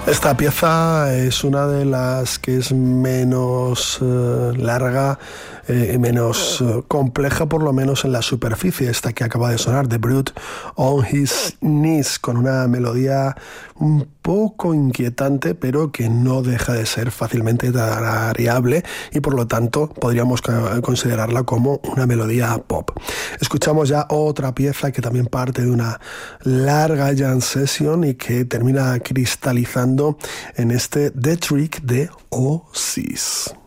Esta pieza es una de las que es menos larga y menos compleja, por lo menos en la superficie. Esta que acaba de sonar, The Brute on His Knees, con una melodía un poco inquietante, pero que no deja de ser fácilmente tarareable y por lo tanto podríamos considerarla como una melodía pop. Escuchamos ya otra pieza que también parte de una larga jam session y que termina cristalizando en este The Trick de Oasis.